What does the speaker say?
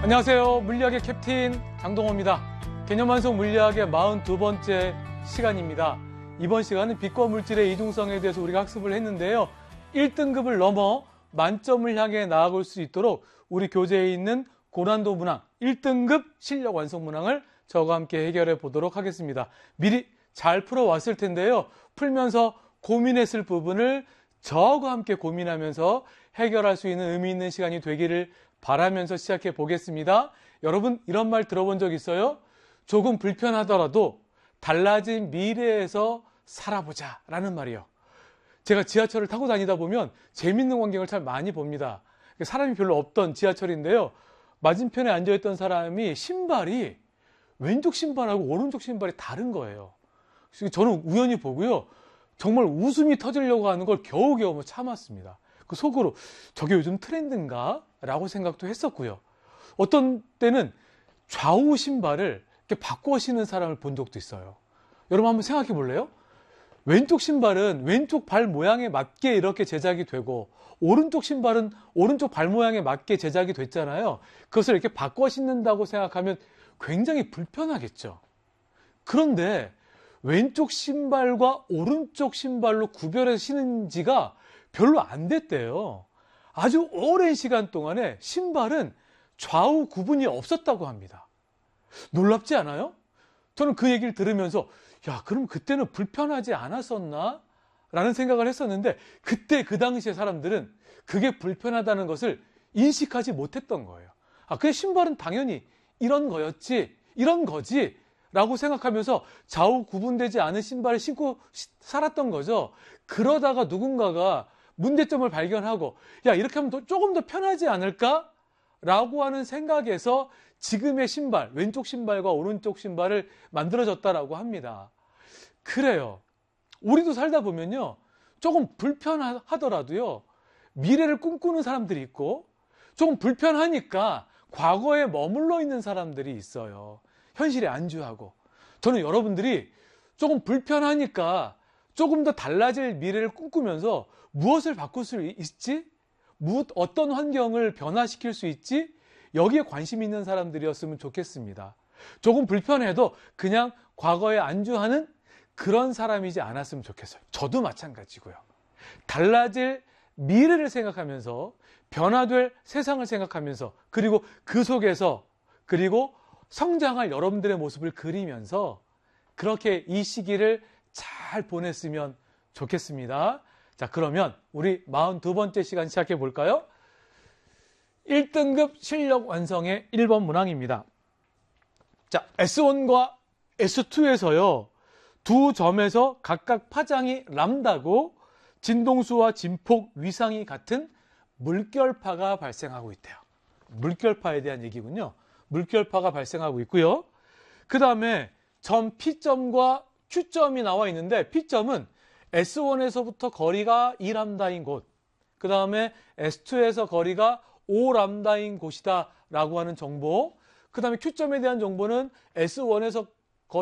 안녕하세요. 물리학의 캡틴 장동호입니다. 개념완성 물리학의 42번째 시간입니다. 이번 시간은 빛과 물질의 이중성에 대해서 우리가 학습을 했는데요. 1등급을 넘어 만점을 향해 나아갈 수 있도록 우리 교재에 있는 고난도 문항 1등급 실력 완성 문항을 저와 함께 해결해 보도록 하겠습니다. 미리 잘 풀어왔을 텐데요. 풀면서 고민했을 부분을 저와 함께 고민하면서 해결할 수 있는 의미 있는 시간이 되기를 바라면서 시작해 보겠습니다. 여러분 이런 말 들어본 적 있어요? 조금 불편하더라도 달라진 미래에서 살아보자 라는 말이요. 제가 지하철을 타고 다니다 보면 재밌는 광경을 참 많이 봅니다. 사람이 별로 없던 지하철인데요. 맞은편에 앉아있던 사람이 신발이 왼쪽 신발하고 오른쪽 신발이 다른 거예요. 저는 우연히 보고요. 정말 웃음이 터지려고 하는 걸 겨우겨우 참았습니다. 그 속으로 저게 요즘 트렌드인가? 라고 생각도 했었고요. 어떤 때는 좌우 신발을 이렇게 바꿔 신는 사람을 본 적도 있어요. 여러분 한번 생각해 볼래요? 왼쪽 신발은 왼쪽 발 모양에 맞게 이렇게 제작이 되고 오른쪽 신발은 오른쪽 발 모양에 맞게 제작이 됐잖아요. 그것을 이렇게 바꿔 신는다고 생각하면 굉장히 불편하겠죠. 그런데 왼쪽 신발과 오른쪽 신발로 구별해서 신은 지가 별로 안 됐대요. 아주 오랜 시간 동안에 신발은 좌우 구분이 없었다고 합니다. 놀랍지 않아요? 저는 그 얘기를 들으면서 야, 그럼 그때는 불편하지 않았었나? 라는 생각을 했었는데 그때 그 당시의 사람들은 그게 불편하다는 것을 인식하지 못했던 거예요. 아, 그래 신발은 당연히 이런 거였지, 이런 거지 라고 생각하면서 좌우 구분되지 않은 신발을 신고 살았던 거죠. 그러다가 누군가가 문제점을 발견하고 야, 이렇게 하면 조금 더 편하지 않을까? 라고 하는 생각에서 지금의 신발, 왼쪽 신발과 오른쪽 신발을 만들어졌다라고 합니다. 그래요. 우리도 살다 보면요. 조금 불편하더라도요. 미래를 꿈꾸는 사람들이 있고 조금 불편하니까 과거에 머물러 있는 사람들이 있어요. 현실에 안주하고. 저는 여러분들이 조금 불편하니까 조금 더 달라질 미래를 꿈꾸면서 무엇을 바꿀 수 있지? 어떤 환경을 변화시킬 수 있지? 여기에 관심 있는 사람들이었으면 좋겠습니다. 조금 불편해도 그냥 과거에 안주하는 그런 사람이지 않았으면 좋겠어요. 저도 마찬가지고요. 달라질 미래를 생각하면서 변화될 세상을 생각하면서 그리고 그 속에서 그리고 성장할 여러분들의 모습을 그리면서 그렇게 이 시기를 잘 보냈으면 좋겠습니다. 자, 그러면 우리 42번째 시간 시작해 볼까요? 1등급 실력 완성의 1번 문항입니다. 자, S1과 S2에서요. 두 점에서 각각 파장이 람다고 진동수와 진폭 위상이 같은 물결파가 발생하고 있대요. 물결파에 대한 얘기군요. 물결파가 발생하고 있고요. 그 다음에 점 P점과 Q점이 나와 있는데 P점은 S1에서부터 거리가 2람다인 곳, 그 다음에 S2에서 거리가 5람다인 곳이다 라고 하는 정보, 그 다음에 Q점에 대한 정보는 S1에서